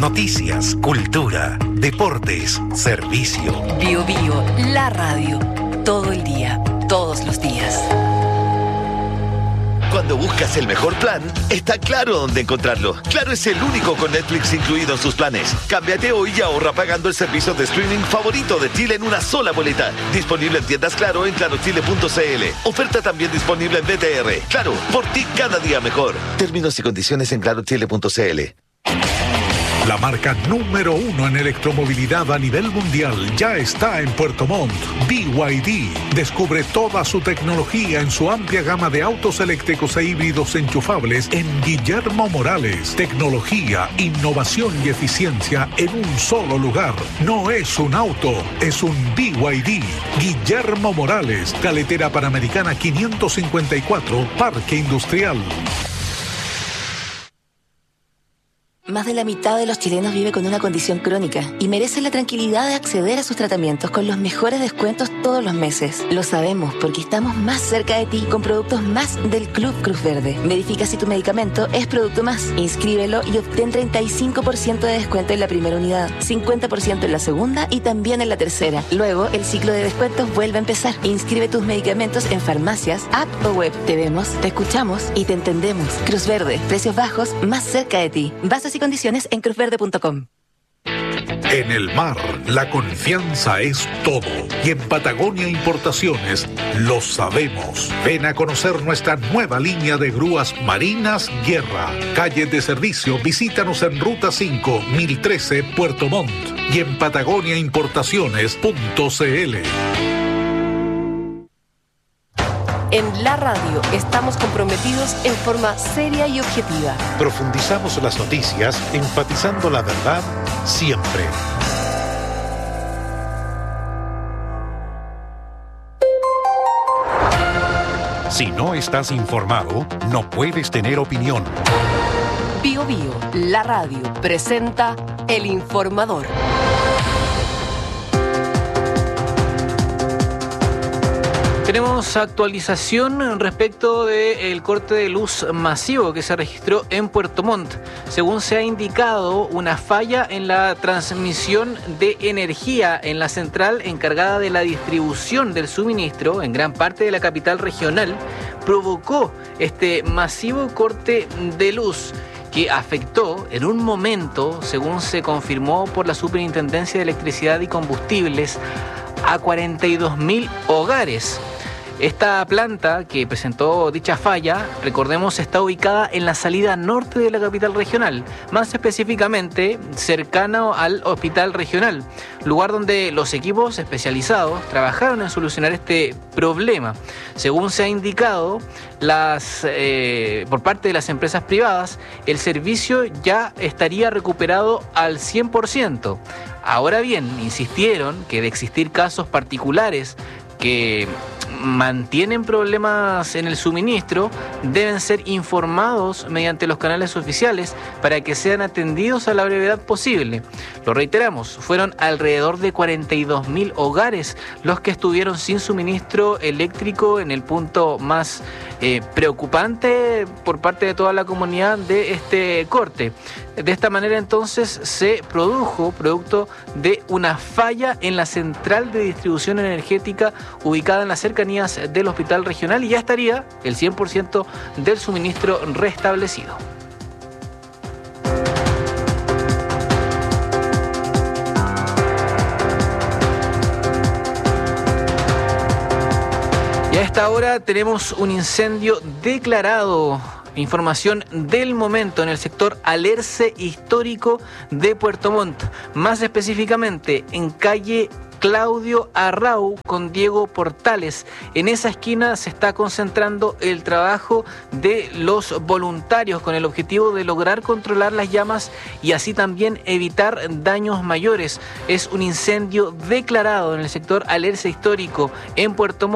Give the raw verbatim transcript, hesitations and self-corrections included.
Noticias, cultura, deportes, servicio. Bio Bio, la radio. Todo el día, todos los días. Cuando buscas el mejor plan, está Claro dónde encontrarlo. Claro es el único con Netflix incluido en sus planes. Cámbiate hoy y ahorra pagando el servicio de streaming favorito de Chile en una sola boleta. Disponible en tiendas Claro en claro chile punto c l. Oferta también disponible en B T R. Claro, por ti cada día mejor. Términos y condiciones en claro chile punto c l. La marca número uno en electromovilidad a nivel mundial ya está en Puerto Montt. B Y D. Descubre toda su tecnología en su amplia gama de autos eléctricos e híbridos enchufables en Guillermo Morales. Tecnología, innovación y eficiencia en un solo lugar. No es un auto, es un B Y D. Guillermo Morales, Carretera Panamericana quinientos cincuenta y cuatro, Parque Industrial. Más de la mitad de los chilenos vive con una condición crónica y merece la tranquilidad de acceder a sus tratamientos con los mejores descuentos todos los meses. Lo sabemos porque estamos más cerca de ti con productos más del Club Cruz Verde. Verifica si tu medicamento es producto más. Inscríbelo y obtén treinta y cinco por ciento de descuento en la primera unidad, cincuenta por ciento en la segunda y también en la tercera. Luego, el ciclo de descuentos vuelve a empezar. Inscribe tus medicamentos en farmacias, app o web. Te vemos, te escuchamos y te entendemos. Cruz Verde, precios bajos, más cerca de ti. Bases y condiciones en cruz verde punto com. En el mar, la confianza es todo. Y en Patagonia Importaciones lo sabemos. Ven a conocer nuestra nueva línea de grúas marinas Guerra. Calle de servicio, visítanos en Ruta cinco, mil trece, Puerto Montt. Y en patagonia importaciones punto c l. En la radio estamos comprometidos en forma seria y objetiva. Profundizamos las noticias, enfatizando la verdad siempre. Si no estás informado, no puedes tener opinión. Bio Bio, la radio, presenta El Informador. Tenemos actualización respecto del corte de luz masivo que se registró en Puerto Montt. Según se ha indicado, una falla en la transmisión de energía en la central encargada de la distribución del suministro en gran parte de la capital regional provocó este masivo corte de luz que afectó en un momento, según se confirmó por la Superintendencia de Electricidad y Combustibles, a cuarenta y dos mil hogares. Esta planta que presentó dicha falla, recordemos, está ubicada en la salida norte de la capital regional, más específicamente cercano al hospital regional, lugar donde los equipos especializados trabajaron en solucionar este problema. Según se ha indicado, las eh, por parte de las empresas privadas, el servicio ya estaría recuperado al cien por ciento. Ahora bien, insistieron que de existir casos particulares que mantienen problemas en el suministro, deben ser informados mediante los canales oficiales para que sean atendidos a la brevedad posible. Lo reiteramos, fueron alrededor de cuarenta y dos mil hogares los que estuvieron sin suministro eléctrico en el punto más eh, preocupante por parte de toda la comunidad de este corte. De esta manera entonces se produjo producto de una falla en la central de distribución energética ubicada en las cercanías del hospital regional y ya estaría el cien por ciento del suministro restablecido. Y a esta hora tenemos un incendio declarado. Información del momento en el sector Alerce histórico de Puerto Montt, más específicamente en calle Claudio Arrau con Diego Portales. En esa esquina se está concentrando el trabajo de los voluntarios con el objetivo de lograr controlar las llamas y así también evitar daños mayores. Es un incendio declarado en el sector Alerce histórico en Puerto Montt.